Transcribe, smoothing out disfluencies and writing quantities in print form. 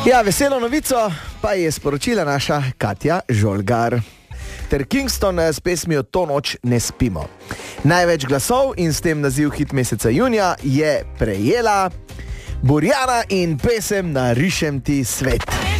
Ja, veselo novico pa je sporočila naša Katja Žolgar. Ter Kingston s pesmijo To noč ne spimo. Največ glasov in s tem naziv hit meseca junija je prejela Burjana in pesem Narišem ti svet.